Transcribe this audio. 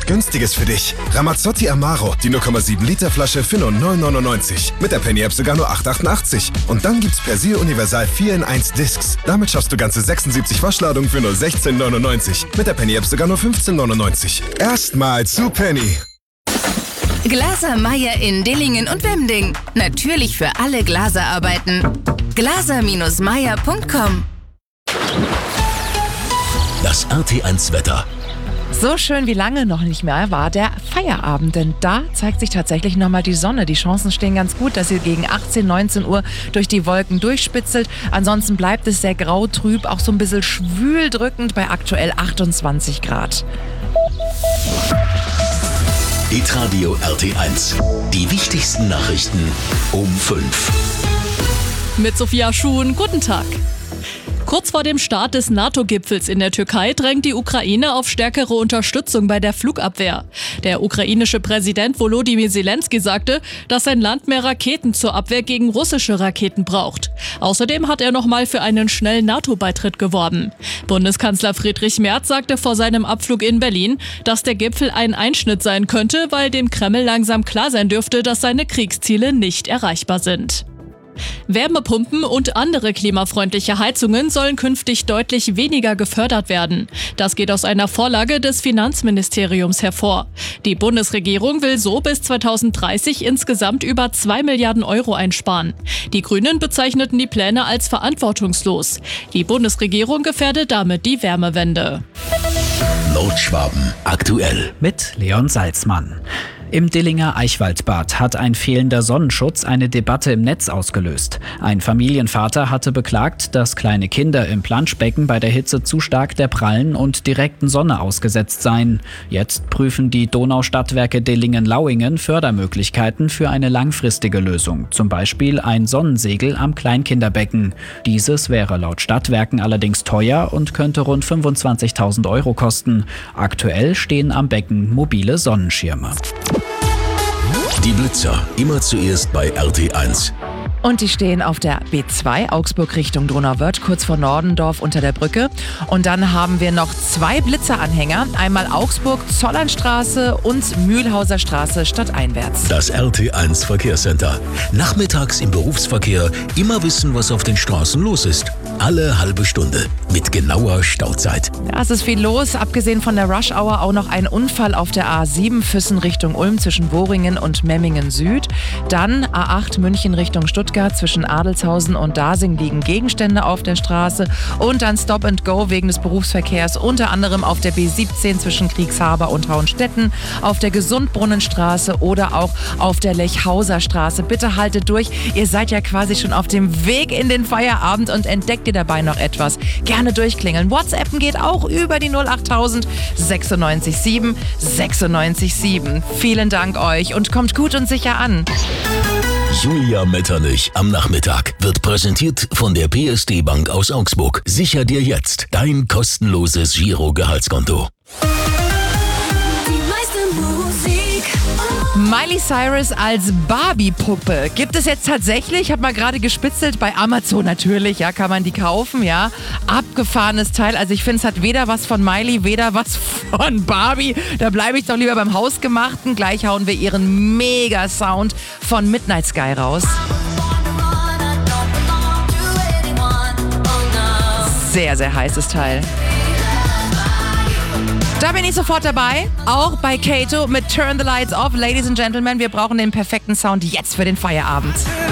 Günstiges für dich. Ramazzotti Amaro, die 0,7 Liter Flasche für nur 9,99. Mit der Penny App sogar nur 8,88. Und dann gibt's Persil Universal 4 in 1 Discs. Damit schaffst du ganze 76 Waschladungen für nur 16,99. Mit der Penny App sogar nur 15,99. Erstmal zu Penny. Glaser Meyer in Dillingen und Wemding. Natürlich für alle Glaserarbeiten. glaser-meyer.com. Das RT1 Wetter. So schön wie lange noch nicht mehr war der Feierabend, denn da zeigt sich tatsächlich nochmal die Sonne. Die Chancen stehen ganz gut, dass sie gegen 18, 19 Uhr durch die Wolken durchspitzelt. Ansonsten bleibt es sehr grau, trüb, auch so ein bisschen schwül drückend bei aktuell 28 Grad. Hitradio RT1. Die wichtigsten Nachrichten um 5. Mit Sophia Schuhn, guten Tag. Kurz vor dem Start des NATO-Gipfels in der Türkei drängt die Ukraine auf stärkere Unterstützung bei der Flugabwehr. Der ukrainische Präsident Volodymyr Zelensky sagte, dass sein Land mehr Raketen zur Abwehr gegen russische Raketen braucht. Außerdem hat er nochmal für einen schnellen NATO-Beitritt geworben. Bundeskanzler Friedrich Merz sagte vor seinem Abflug in Berlin, dass der Gipfel ein Einschnitt sein könnte, weil dem Kreml langsam klar sein dürfte, dass seine Kriegsziele nicht erreichbar sind. Wärmepumpen und andere klimafreundliche Heizungen sollen künftig deutlich weniger gefördert werden. Das geht aus einer Vorlage des Finanzministeriums hervor. Die Bundesregierung will so bis 2030 insgesamt über 2 Milliarden Euro einsparen. Die Grünen bezeichneten die Pläne als verantwortungslos. Die Bundesregierung gefährde damit die Wärmewende. Nordschwaben aktuell. Mit Leon Salzmann. Im Dillinger Eichwaldbad hat ein fehlender Sonnenschutz eine Debatte im Netz ausgelöst. Ein Familienvater hatte beklagt, dass kleine Kinder im Planschbecken bei der Hitze zu stark der prallen und direkten Sonne ausgesetzt seien. Jetzt prüfen die Donaustadtwerke Dillingen-Lauingen Fördermöglichkeiten für eine langfristige Lösung, zum Beispiel ein Sonnensegel am Kleinkinderbecken. Dieses wäre laut Stadtwerken allerdings teuer und könnte rund 25.000 Euro kosten. Aktuell stehen am Becken mobile Sonnenschirme. Die Blitzer, immer zuerst bei RT1. Und die stehen auf der B2 Augsburg Richtung Donauwörth, kurz vor Nordendorf unter der Brücke. Und dann haben wir noch 2 Blitzeranhänger, einmal Augsburg, Zollernstraße und Mühlhauser Straße stadteinwärts. Das RT1 Verkehrscenter. Nachmittags im Berufsverkehr immer wissen, was auf den Straßen los ist. Alle halbe Stunde mit genauer Stauzeit. Ja, es ist viel los. Abgesehen von der Rush Hour auch noch ein Unfall auf der A7 Füssen Richtung Ulm zwischen Woringen und Memmingen Süd. Dann A8 München Richtung Stuttgart zwischen Adelshausen und Dasing liegen Gegenstände auf der Straße. Und dann Stop and Go wegen des Berufsverkehrs, unter anderem auf der B17 zwischen Kriegshaber und Hauenstetten, auf der Gesundbrunnenstraße oder auch auf der Lechhauser Straße. Bitte haltet durch. Ihr seid ja quasi schon auf dem Weg in den Feierabend und entdeckt ihr dabei noch etwas. Gerne durchklingeln. WhatsAppen geht auch über die 08000 96 7 96 7. Vielen Dank euch und kommt gut und sicher an. Julia Metternich am Nachmittag wird präsentiert von der PSD Bank aus Augsburg. Sicher dir jetzt dein kostenloses Giro-Gehaltskonto. Miley Cyrus als Barbie-Puppe gibt es jetzt tatsächlich. Ich habe mal gerade gespitzelt bei Amazon natürlich. Ja, kann man die kaufen, ja. Abgefahrenes Teil. Also ich finde, es hat weder was von Miley, weder was von Barbie. Da bleibe ich doch lieber beim Hausgemachten. Gleich hauen wir ihren Mega-Sound von Midnight Sky raus. Sehr, sehr heißes Teil. Da bin ich sofort dabei, auch bei Kato mit Turn the Lights Off. Ladies and Gentlemen, wir brauchen den perfekten Sound jetzt für den Feierabend.